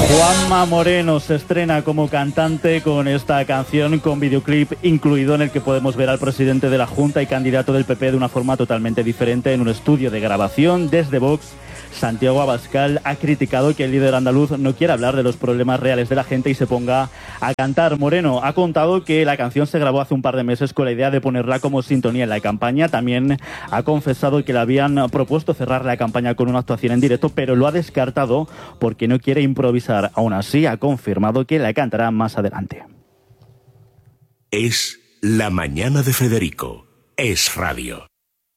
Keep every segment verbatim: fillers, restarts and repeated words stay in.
Juanma Moreno se estrena como cantante con esta canción, con videoclip incluido, en el que podemos ver al presidente de la Junta y candidato del P P de una forma totalmente diferente en un estudio de grabación. Desde Vox, Santiago Abascal ha criticado que el líder andaluz no quiera hablar de los problemas reales de la gente y se ponga a cantar. Moreno ha contado que la canción se grabó hace un par de meses con la idea de ponerla como sintonía en la campaña. También ha confesado que le habían propuesto cerrar la campaña con una actuación en directo, pero lo ha descartado porque no quiere improvisar. Aún así, ha confirmado que la cantará más adelante. Es la mañana de Federico. Es radio.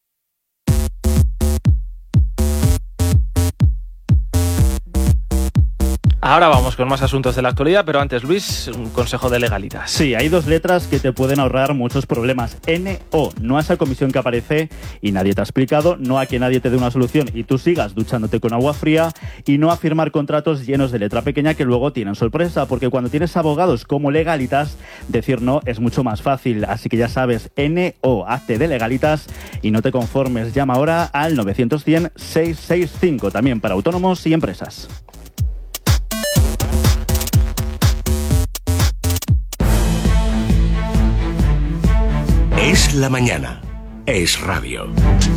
Ahora vamos con más asuntos de la actualidad, pero antes, Luis, un consejo de legalitas. Sí, hay dos letras que te pueden ahorrar muchos problemas. N O, no a esa comisión que aparece y nadie te ha explicado, no a que nadie te dé una solución y tú sigas duchándote con agua fría, y no a firmar contratos llenos de letra pequeña que luego tienen sorpresa, porque cuando tienes abogados como Legalitas, decir no es mucho más fácil. Así que ya sabes, N O, hazte de Legalitas y no te conformes. Llama ahora al novecientos cien seiscientos sesenta y cinco, también para autónomos y empresas. Es la mañana. Es radio.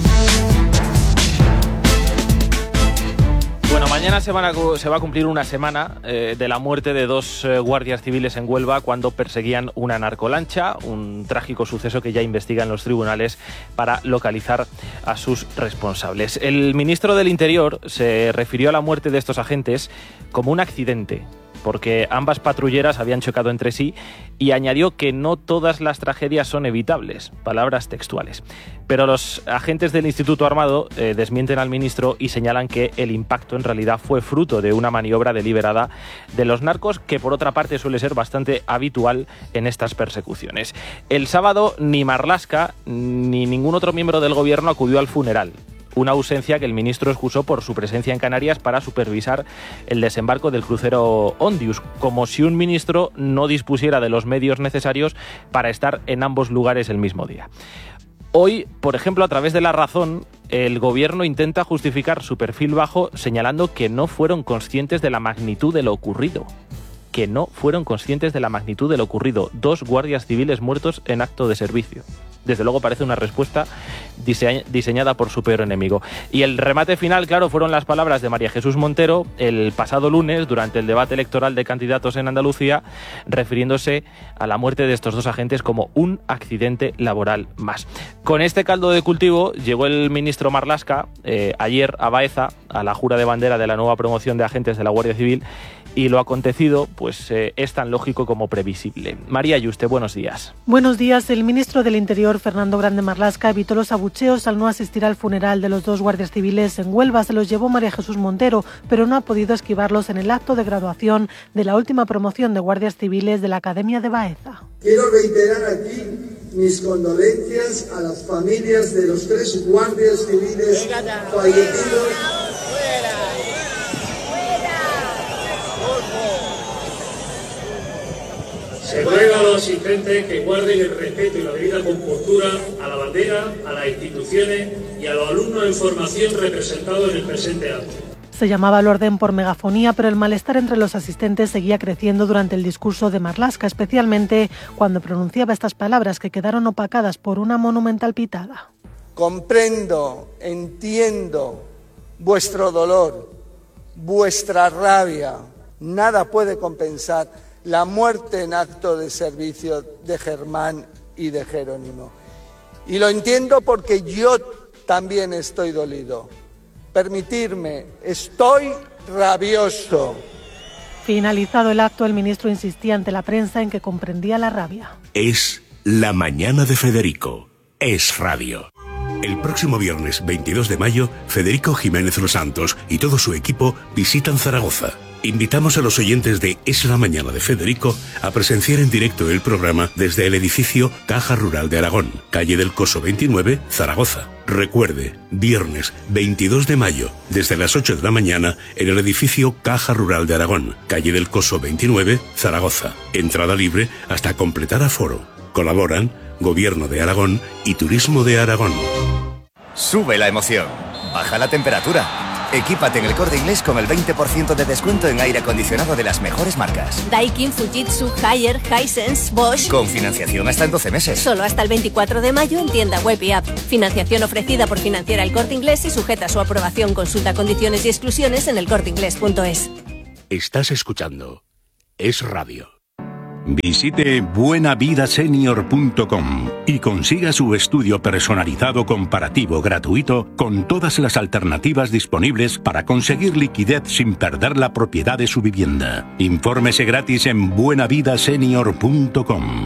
Bueno, mañana se, van a, se va a cumplir una semana eh, de la muerte de dos eh, guardias civiles en Huelva cuando perseguían una narcolancha, un trágico suceso que ya investigan los tribunales para localizar a sus responsables. El ministro del Interior se refirió a la muerte de estos agentes como un accidente, porque ambas patrulleras habían chocado entre sí, y añadió que no todas las tragedias son evitables, palabras textuales. Pero los agentes del Instituto Armado eh, desmienten al ministro y señalan que el impacto en realidad fue fruto de una maniobra deliberada de los narcos, que por otra parte suele ser bastante habitual en estas persecuciones. El sábado ni Marlaska ni ningún otro miembro del gobierno acudió al funeral. Una ausencia que el ministro excusó por su presencia en Canarias para supervisar el desembarco del crucero Ondius, como si un ministro no dispusiera de los medios necesarios para estar en ambos lugares el mismo día. Hoy, por ejemplo, a través de La Razón, el gobierno intenta justificar su perfil bajo señalando que no fueron conscientes de la magnitud de lo ocurrido. que no fueron conscientes de la magnitud de lo ocurrido. Dos guardias civiles muertos en acto de servicio. Desde luego parece una respuesta dise- diseñada por su peor enemigo. Y el remate final, claro, fueron las palabras de María Jesús Montero el pasado lunes durante el debate electoral de candidatos en Andalucía, refiriéndose a la muerte de estos dos agentes como un accidente laboral más. Con este caldo de cultivo llegó el ministro Marlaska eh, ayer a Baeza, a la jura de bandera de la nueva promoción de agentes de la Guardia Civil, y lo acontecido pues eh, es tan lógico como previsible. María Yuste, buenos días. Buenos días. El ministro del Interior, Fernando Grande Marlaska, evitó los abucheos al no asistir al funeral de los dos guardias civiles en Huelva. Se los llevó María Jesús Montero, pero no ha podido esquivarlos en el acto de graduación de la última promoción de guardias civiles de la Academia de Baeza. Quiero reiterar aquí mis condolencias a las familias de los tres guardias civiles fallecidos. Se ruega a los asistentes que guarden el respeto y la debida compostura a la bandera, a las instituciones y a los alumnos en formación representados en el presente acto. Se llamaba al orden por megafonía, pero el malestar entre los asistentes seguía creciendo durante el discurso de Marlaska, especialmente cuando pronunciaba estas palabras que quedaron opacadas por una monumental pitada. Comprendo, entiendo vuestro dolor, vuestra rabia. Nada puede compensar la muerte en acto de servicio de Germán y de Jerónimo. Y lo entiendo porque yo también estoy dolido. Permitirme, estoy rabioso. Finalizado el acto, el ministro insistía ante la prensa en que comprendía la rabia. Es la mañana de Federico. Es radio. El próximo viernes veintidós de mayo, Federico Jiménez Los Santos y todo su equipo visitan Zaragoza. Invitamos a los oyentes de Es la mañana de Federico a presenciar en directo el programa desde el edificio Caja Rural de Aragón, calle del Coso veintinueve, Zaragoza. Recuerde, viernes veintidós de mayo, desde las ocho de la mañana, en el edificio Caja Rural de Aragón, calle del Coso veintinueve, Zaragoza. Entrada libre hasta completar aforo. Colaboran Gobierno de Aragón y Turismo de Aragón. Sube la emoción, baja la temperatura. Equípate en El Corte Inglés con el veinte por ciento de descuento en aire acondicionado de las mejores marcas. Daikin, Fujitsu, Haier, Hisense, Bosch. Con financiación hasta en doce meses. Solo hasta el veinticuatro de mayo en tienda web y app. Financiación ofrecida por Financiera El Corte Inglés y sujeta a su aprobación. Consulta condiciones y exclusiones en elcorteinglés punto es. Estás escuchando Es Radio. Visite buena vida senior punto com y consiga su estudio personalizado comparativo gratuito con todas las alternativas disponibles para conseguir liquidez sin perder la propiedad de su vivienda. Infórmese gratis en buena vida senior punto com.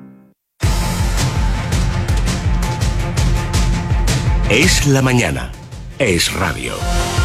Es la mañana. Es Radio.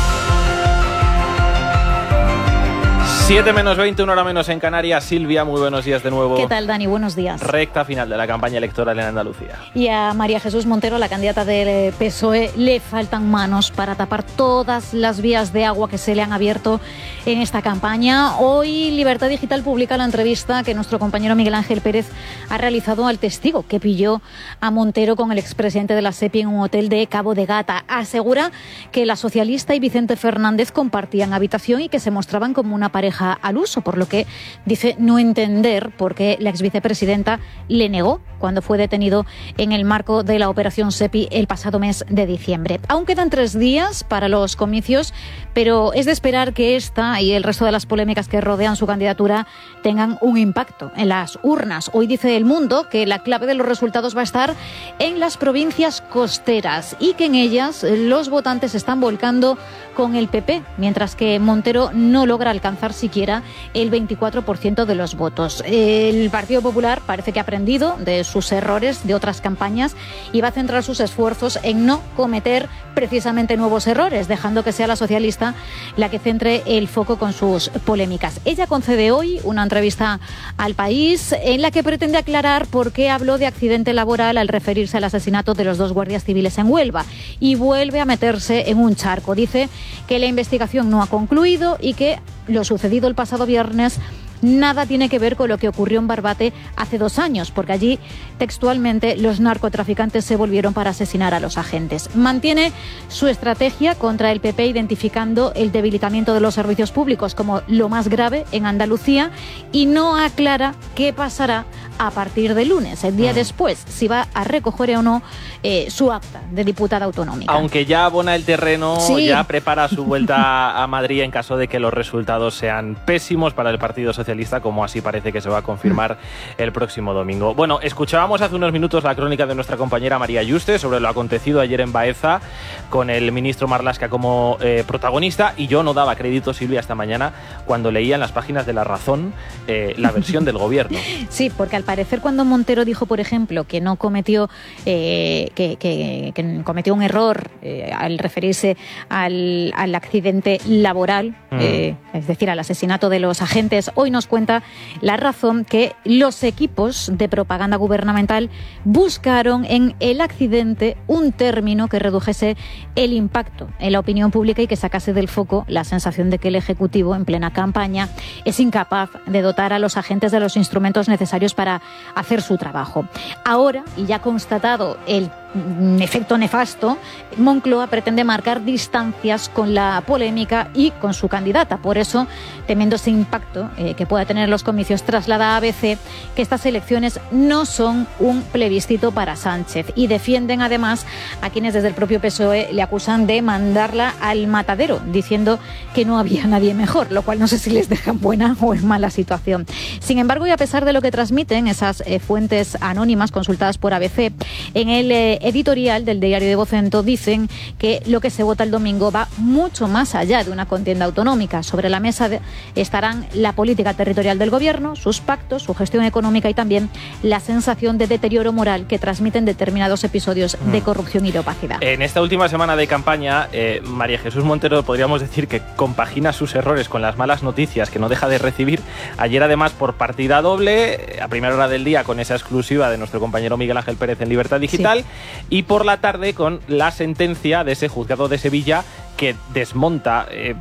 siete menos veinte, una hora menos en Canarias. Silvia, muy buenos días de nuevo. ¿Qué tal, Dani? Buenos días. Recta final de la campaña electoral en Andalucía. Y a María Jesús Montero, la candidata del P S O E, le faltan manos para tapar todas las vías de agua que se le han abierto en esta campaña. Hoy Libertad Digital publica la entrevista que nuestro compañero Miguel Ángel Pérez ha realizado al testigo que pilló a Montero con el expresidente de la SEPI en un hotel de Cabo de Gata. Asegura que la socialista y Vicente Fernández compartían habitación y que se mostraban como una pareja al uso, por lo que dice no entender por qué la exvicepresidenta le negó cuando fue detenido en el marco de la operación SEPI el pasado mes de diciembre. Aún quedan tres días para los comicios, pero es de esperar que esta y el resto de las polémicas que rodean su candidatura tengan un impacto en las urnas. Hoy dice El Mundo que la clave de los resultados va a estar en las provincias costeras y que en ellas los votantes se están volcando con el P P, mientras que Montero no logra alcanzar siquiera el veinticuatro por ciento de los votos. El Partido Popular parece que ha aprendido de sus errores de otras campañas y va a centrar sus esfuerzos en no cometer precisamente nuevos errores, dejando que sea la socialista la que centre el foco con sus polémicas. Ella concede hoy una entrevista al País en la que pretende aclarar por qué habló de accidente laboral al referirse al asesinato de los dos guardias civiles en Huelva y vuelve a meterse en un charco. Dice que la investigación no ha concluido y que lo sucedido el pasado viernes nada tiene que ver con lo que ocurrió en Barbate hace dos años, porque allí textualmente los narcotraficantes se volvieron para asesinar a los agentes. Mantiene su estrategia contra el P P, identificando el debilitamiento de los servicios públicos como lo más grave en Andalucía y no aclara qué pasará a partir de lunes, el día mm. después, si va a recoger o no eh, su acta de diputada autonómica. Aunque ya abona el terreno, sí. ya prepara su vuelta a Madrid en caso de que los resultados sean pésimos para el Partido Socialista, como así parece que se va a confirmar mm. el próximo domingo. Bueno, escuchábamos hace unos minutos la crónica de nuestra compañera María Yuste sobre lo acontecido ayer en Baeza, con el ministro Marlaska como eh, protagonista, y yo no daba crédito, Silvia, esta mañana cuando leía en las páginas de La Razón eh, la versión del gobierno. Sí, porque al parecer cuando Montero dijo, por ejemplo, que no cometió eh, que, que, que cometió un error eh, al referirse al, al accidente laboral, mm. eh, es decir, al asesinato de los agentes, hoy nos cuenta La Razón que los equipos de propaganda gubernamental buscaron en el accidente un término que redujese el impacto en la opinión pública y que sacase del foco la sensación de que el Ejecutivo, en plena campaña, es incapaz de dotar a los agentes de los instrumentos necesarios para hacer su trabajo. Ahora, y ya constatado el efecto nefasto, Moncloa pretende marcar distancias con la polémica y con su candidata. Por eso, temiendo ese impacto eh, que pueda tener los comicios, traslada a A B C que estas elecciones no son un plebiscito para Sánchez y defienden además a quienes desde el propio P S O E le acusan de mandarla al matadero, diciendo que no había nadie mejor, lo cual no sé si les deja en buena o en mala situación. Sin embargo, y a pesar de lo que transmiten esas eh, fuentes anónimas consultadas por A B C, en el eh, editorial del diario de Vocento dicen que lo que se vota el domingo va mucho más allá de una contienda autonómica. Sobre la mesa de, estarán la política territorial del gobierno, sus pactos, su gestión económica y también la sensación de deterioro moral que transmiten determinados episodios mm. de corrupción y de opacidad. En esta última semana de campaña, eh, María Jesús Montero podríamos decir que compagina sus errores con las malas noticias que no deja de recibir. Ayer además por partida doble, a primera hora del día con esa exclusiva de nuestro compañero Miguel Ángel Pérez en Libertad Digital, sí. y por la tarde con la sentencia de ese juzgado de Sevilla que desmonta eh,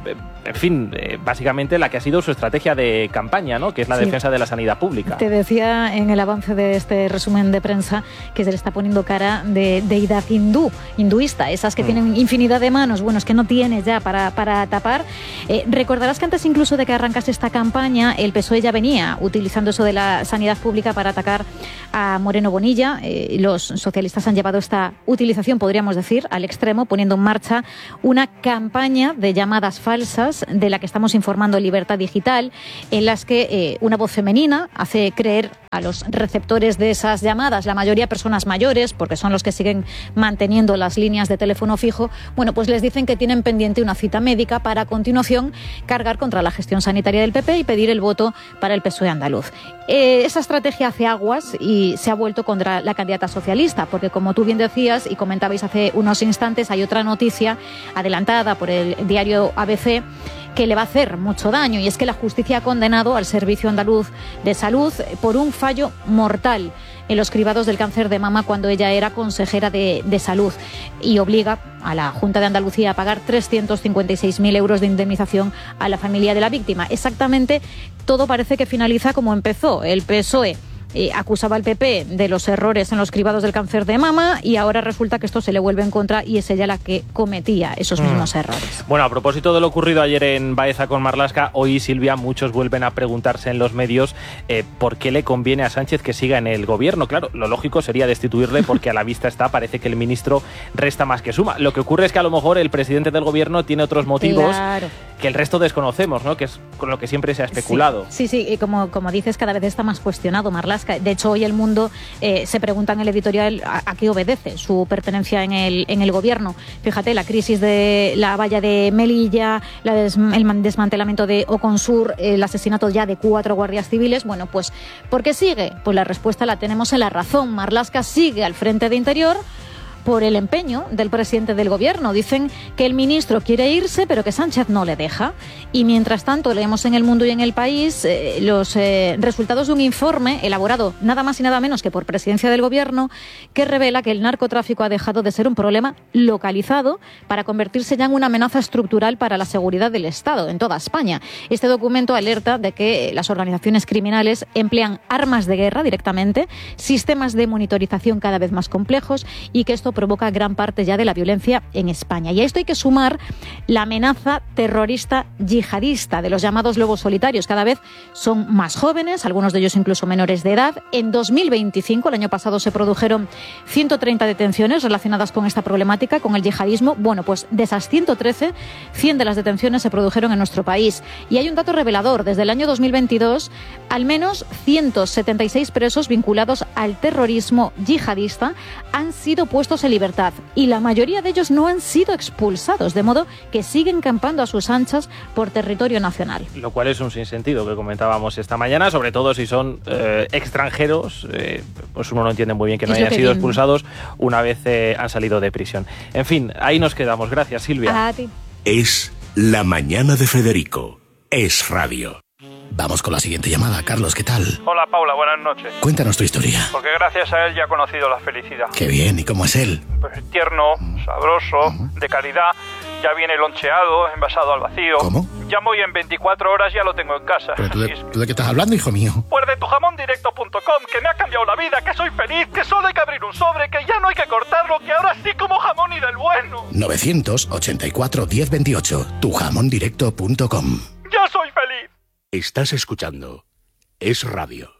en fin, eh, básicamente la que ha sido su estrategia de campaña, ¿no? Que es la sí. defensa de la sanidad pública. Te decía en el avance de este resumen de prensa que se le está poniendo cara de deidad hindú, hinduista, esas que mm. tienen infinidad de manos, bueno, es que no tiene ya para, para tapar. Eh, recordarás que antes incluso de que arrancase esta campaña, el P S O E ya venía utilizando eso de la sanidad pública para atacar a Moreno Bonilla. Eh, los socialistas han llevado esta utilización, podríamos decir, al extremo, poniendo en marcha una campaña de llamadas falsas de la que estamos informando Libertad Digital, en las que eh, una voz femenina hace creer a los receptores de esas llamadas, la mayoría personas mayores, porque son los que siguen manteniendo las líneas de teléfono fijo, bueno, pues les dicen que tienen pendiente una cita médica para a continuación cargar contra la gestión sanitaria del P P y pedir el voto para el P S O E andaluz. Eh, esa estrategia hace aguas y se ha vuelto contra la candidata socialista, porque como tú bien decías y comentabais hace unos instantes, hay otra noticia adelantada por el diario A B C que le va a hacer mucho daño, y es que la justicia ha condenado al Servicio Andaluz de Salud por un fallo mortal en los cribados del cáncer de mama cuando ella era consejera de, de salud, y obliga a la Junta de Andalucía a pagar trescientos cincuenta y seis mil euros de indemnización a la familia de la víctima. Exactamente, todo parece que finaliza como empezó. El P S O E Eh, acusaba al P P de los errores en los cribados del cáncer de mama y ahora resulta que esto se le vuelve en contra y es ella la que cometía esos mismos mm. errores. Bueno, a propósito de lo ocurrido ayer en Baeza con Marlaska, hoy, Silvia, muchos vuelven a preguntarse en los medios eh, por qué le conviene a Sánchez que siga en el gobierno. Claro, lo lógico sería destituirle porque a la vista está, parece que el ministro resta más que suma. Lo que ocurre es que a lo mejor el presidente del gobierno tiene otros motivos claro. que el resto desconocemos, ¿no? Que es con lo que siempre se ha especulado. Sí, sí, sí. Y como, como dices, cada vez está más cuestionado, Marlaska. De hecho, hoy El Mundo eh, se pregunta en el editorial a, a qué obedece su pertenencia en el, en el gobierno. Fíjate, la crisis de la valla de Melilla, la des, el desmantelamiento de Oconsur, el asesinato ya de cuatro guardias civiles. Bueno, pues, ¿por qué sigue? Pues la respuesta la tenemos en La Razón. Marlaska sigue al frente de Interior por el empeño del presidente del gobierno. Dicen que el ministro quiere irse, pero que Sánchez no le deja. Y mientras tanto, leemos en El Mundo y en El País eh, los eh, resultados de un informe elaborado nada más y nada menos que por presidencia del gobierno, que revela que el narcotráfico ha dejado de ser un problema localizado para convertirse ya en una amenaza estructural para la seguridad del Estado en toda España. Este documento alerta de que las organizaciones criminales emplean armas de guerra directamente, sistemas de monitorización cada vez más complejos, y que esto provoca gran parte ya de la violencia en España. Y a esto hay que sumar la amenaza terrorista yihadista de los llamados lobos solitarios. Cada vez son más jóvenes, algunos de ellos incluso menores de edad. En dos mil veinticinco, el año pasado, se produjeron ciento treinta detenciones relacionadas con esta problemática, con el yihadismo. Bueno, pues de esas ciento trece, cien de las detenciones se produjeron en nuestro país. Y hay un dato revelador. Desde el año dos mil veintidós, al menos ciento setenta y seis presos vinculados al terrorismo yihadista han sido puestos en libertad, y la mayoría de ellos no han sido expulsados, de modo que siguen campando a sus anchas por territorio nacional. Lo cual es un sinsentido que comentábamos esta mañana, sobre todo si son eh, extranjeros, eh, pues uno no entiende muy bien que no es hayan que sido bien. expulsados una vez eh, han salido de prisión. En fin, ahí nos quedamos. Gracias, Silvia. A ti. Es La Mañana de Federico. Es radio. Vamos con la siguiente llamada. Carlos, ¿qué tal? Hola, Paula, buenas noches. Cuéntanos tu historia. Porque gracias a él ya he conocido la felicidad. Qué bien, ¿y cómo es él? Pues tierno, sabroso, uh-huh. de calidad. Ya viene loncheado, envasado al vacío. ¿Cómo? Llamo y en veinticuatro horas ya lo tengo en casa. ¿Pero tú de, ¿tú de qué estás hablando, hijo mío? Pues de tu jamón directo punto com, que me ha cambiado la vida, que soy feliz, que solo hay que abrir un sobre, que ya no hay que cortarlo, que ahora sí como jamón y del bueno. nueve ochenta y cuatro, diez veintiocho, tu jamón directo punto com. ¡Ya soy feliz! Estás escuchando Es Radio.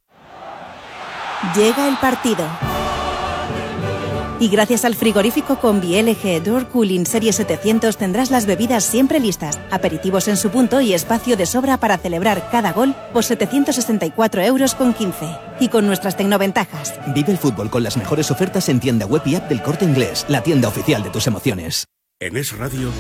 Llega el partido. Y gracias al frigorífico Combi L G Door Cooling Serie setecientos tendrás las bebidas siempre listas, aperitivos en su punto y espacio de sobra para celebrar cada gol por setecientos sesenta y cuatro euros con quince. Y con nuestras tecnoventajas. Vive el fútbol con las mejores ofertas en tienda web y app del Corte Inglés, la tienda oficial de tus emociones. En Es Radio.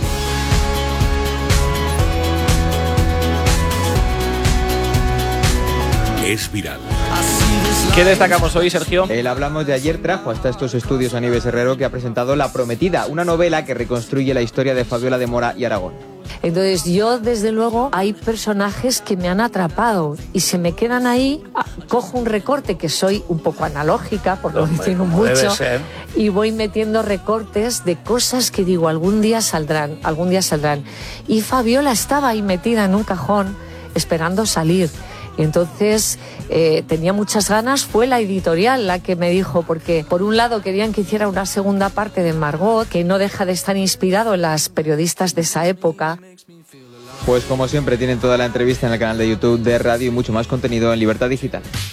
Es viral. ¿Qué destacamos hoy, Sergio? El Hablamos de ayer trajo hasta estos estudios a Nieves Herrero, que ha presentado La Prometida, una novela que reconstruye la historia de Fabiola de Mora y Aragón. Entonces yo, desde luego, hay personajes que me han atrapado y se me quedan ahí. Cojo un recorte, que soy un poco analógica, por lo que digo mucho, y voy metiendo recortes de cosas que digo, algún día saldrán, algún día saldrán. Y Fabiola estaba ahí metida en un cajón esperando salir. Y entonces eh, tenía muchas ganas, fue la editorial la que me dijo, porque por un lado querían que hiciera una segunda parte de Margot, que no deja de estar inspirado en las periodistas de esa época. Pues como siempre tienen toda la entrevista en el canal de YouTube de Radio y mucho más contenido en Libertad Digital.